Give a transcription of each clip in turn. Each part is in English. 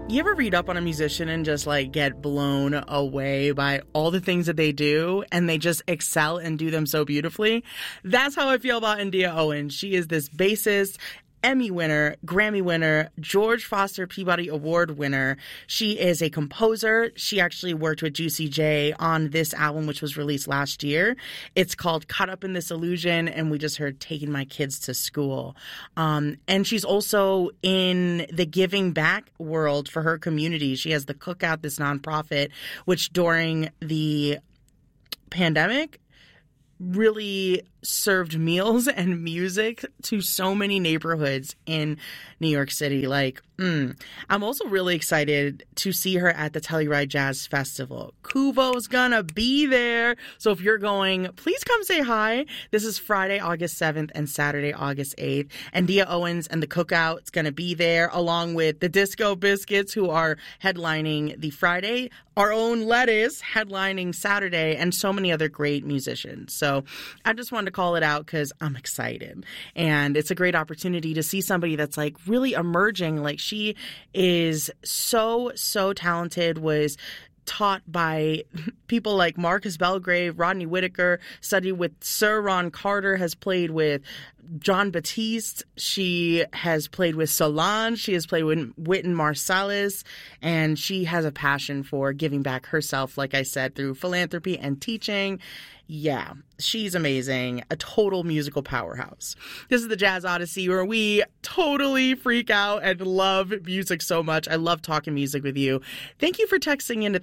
You ever read up on a musician and just like get blown away by all the things that they do and they just excel and do them so beautifully? That's how I feel about India Owens. She is this bassist, Emmy winner, Grammy winner, George Foster Peabody Award winner. She is a composer. She actually worked with Juicy J on this album, which was released last year. It's called Caught Up in This Illusion, and we just heard Taking My Kids to School. And she's also in the giving back world for her community. She has the Cookout, this nonprofit, which during the pandemic really served meals and music to so many neighborhoods in New York City. I'm also really excited to see her at the Telluride Jazz Festival. Kuvo's gonna be there. So if you're going, please come say hi. This is Friday, August 7th and Saturday, August 8th. And Dia Owens and the Cookout's gonna be there, along with the Disco Biscuits, who are headlining the Friday, our own Lettuce headlining Saturday, and so many other great musicians. So I just wanted to call it out because I'm excited. And it's a great opportunity to see somebody that's like really emerging. Like, she is so talented, was taught by people like Marcus Belgrave, Rodney Whitaker, studied with Sir Ron Carter, has played with John Batiste. She has played with Solange. She has played with Wynton Marsalis. And she has a passion for giving back herself, like I said, through philanthropy and teaching. Yeah, she's amazing. A total musical powerhouse. This is the Jazz Odyssey, where we totally freak out and love music so much. I love talking music with you. Thank you for texting in to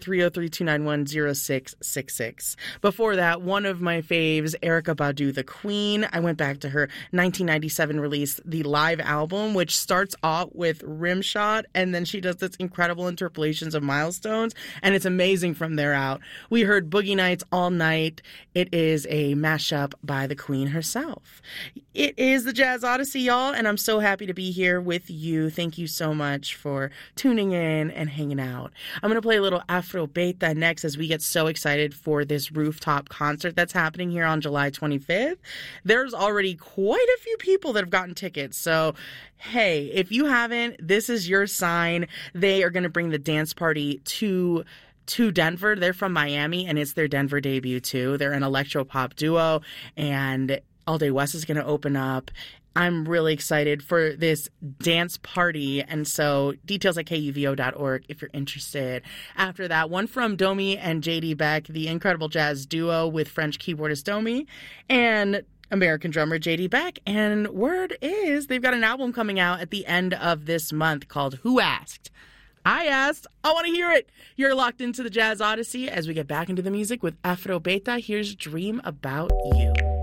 303-291-0666. Before that, one of my faves, Erykah Badu, the Queen. I went back to her 1997 release, the live album, which starts off with Rimshot, and then she does this incredible interpolations of Milestones, and it's amazing from there out. We heard Boogie Nights All Night. It is a mashup by the Queen herself. It is the Jazz Odyssey, y'all, and I'm so happy to be here with you. Thank you so much for tuning in and hanging out. I'm going to play a little Afro Beta next as we get so excited for this rooftop concert that's happening here on July 25th. There's already quite a few people that have gotten tickets, so hey, if you haven't, this is your sign. They are going to bring the dance party to Denver. They're from Miami, and it's their Denver debut too. They're an electro-pop duo, and All Day West is going to open up. I'm really excited for this dance party, and so details at kuvo.org if you're interested. After that, one from Domi and JD Beck, the incredible jazz duo with French keyboardist Domi and American drummer JD Beck. And word is they've got an album coming out at the end of this month called Who Asked? I asked. I want to hear it. You're locked into the Jazz Odyssey as we get back into the music with Afro Beta. Here's Dream About You.